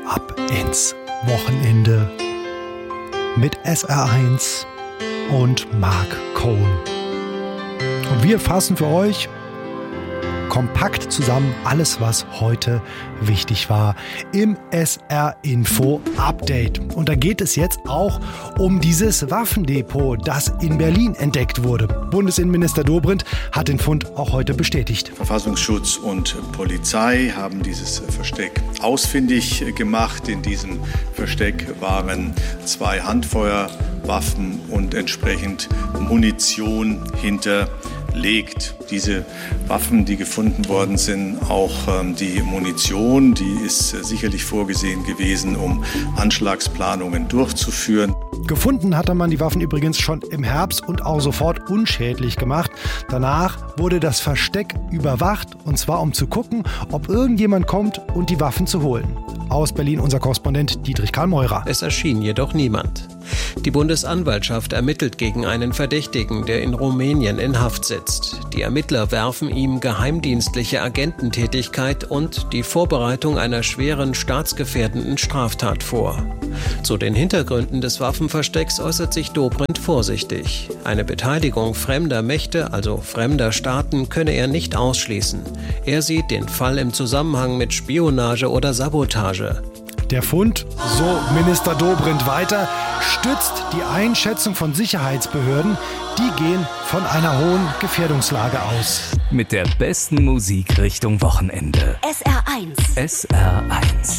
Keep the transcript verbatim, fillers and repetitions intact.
ab ins Wochenende mit S R eins und Marc Cohn. Und wir fassen für euch kompakt zusammen alles, was heute wichtig war im S R Info Update. Und da geht es jetzt auch um dieses Waffendepot, das in Berlin entdeckt wurde. Bundesinnenminister Dobrindt hat den Fund auch heute bestätigt. Verfassungsschutz und Polizei haben dieses Versteck ausfindig gemacht. In diesem Versteck waren zwei Handfeuerwaffen und entsprechend Munition hinterlegt. Diese Waffen, die gefunden worden sind, auch ähm, die Munition, die ist äh, sicherlich vorgesehen gewesen, um Anschlagsplanungen durchzuführen. Gefunden hatte man die Waffen übrigens schon im Herbst und auch sofort unschädlich gemacht. Danach wurde das Versteck überwacht, und zwar um zu gucken, ob irgendjemand kommt und die Waffen zu holen. Aus Berlin unser Korrespondent Dietrich Karl Meurer. Es erschien jedoch niemand. Die Bundesanwaltschaft ermittelt gegen einen Verdächtigen, der in Rumänien in Haft sitzt. Die Ermittler werfen ihm geheimdienstliche Agententätigkeit und die Vorbereitung einer schweren staatsgefährdenden Straftat vor. Zu den Hintergründen des Waffenverstecks äußert sich Dobrindt vorsichtig. Eine Beteiligung fremder Mächte, also fremder Staaten, könne er nicht ausschließen. Er sieht den Fall im Zusammenhang mit Spionage oder Sabotage. Der Fund, so Minister Dobrindt weiter, stützt die Einschätzung von Sicherheitsbehörden. Die gehen von einer hohen Gefährdungslage aus. Mit der besten Musik Richtung Wochenende. S R eins. S R eins.